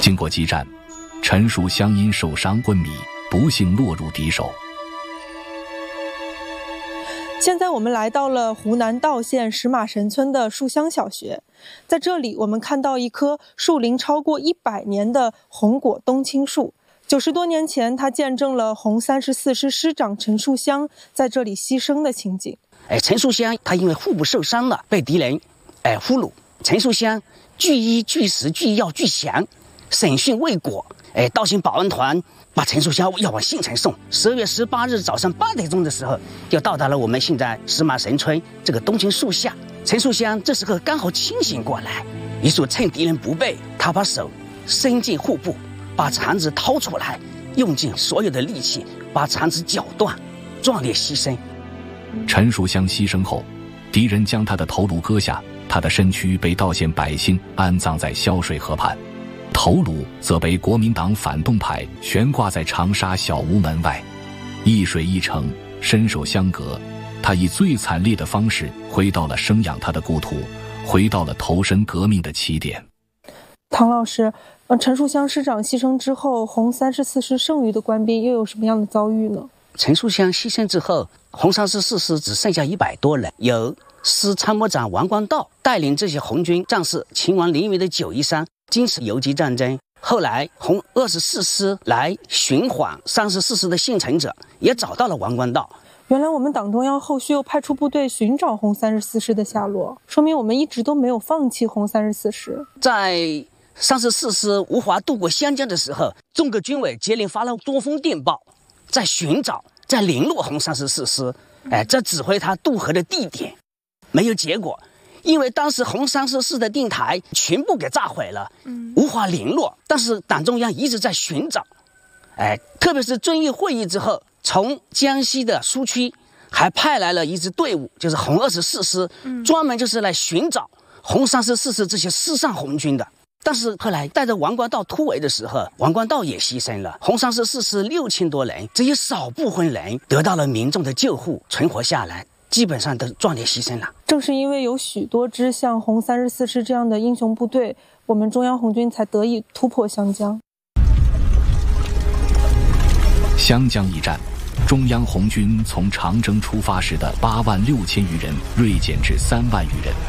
经过激战，陈树湘因受伤昏迷，不幸落入敌手。 现在我们来到了湖南道县石马神村的树乡小学，在这里我们看到一棵树龄超过100年的红果冬青树。90多年前，它见证了红34师师长陈树湘在这里牺牲的情景。 陈树湘他因为腹部受伤了，被敌人俘虏。陈树湘据医据实据药据详，审讯未果，道县保安团把陈树湘要往县城送。12月18日早上8点钟的时候，就到达了我们现在石马神村这个冬青树下。陈树湘这时候刚好清醒过来，于是趁敌人不备，他把手伸进腹部，把肠子掏出来，用尽所有的力气把肠子绞断，壮烈牺牲。 陈树湘牺牲后，敌人将他的头颅割下，他的身躯被道县百姓安葬在潇水河畔，头颅则被国民党反动派悬挂在长沙小屋门外。一水一城，深受相隔，他以最惨烈的方式回到了生养他的故土，回到了投身革命的起点。 唐老师，陈树湘师长牺牲之后，红34师剩余的官兵又有什么样的遭遇呢？ 陈树湘牺牲之后，红34师只剩下100多人，由师参谋长王光道带领这些红军战士前往临沂的913山，坚持游击战争。后来红24师来寻访34师的幸存者，也找到了王光道。 原来我们党中央后续又派出部队寻找红34师的下落，说明我们一直都没有放弃红34师。 在34师无法渡过湘江的时候，中国军委接连发了多封电报，在寻找在联络红34师，这指挥他渡河的地点，没有结果。因为当时红34师的电台全部给炸毁了，无法联络。但是党中央一直在寻找，特别是遵义会议之后，从江西的苏区还派来了一支队伍，就是红24师，专门就是来寻找红34师这些失散红军的。但是后来带着王光道突围的时候，王光道也牺牲了。红34师6000多人，只有少部分人得到了民众的救护，存活下来，基本上都壮烈牺牲了。 正是因为有许多支像红34师这样的英雄部队，我们中央红军才得以突破湘江。 湘江一战，中央红军从长征出发时的86000余人锐减至3万余人。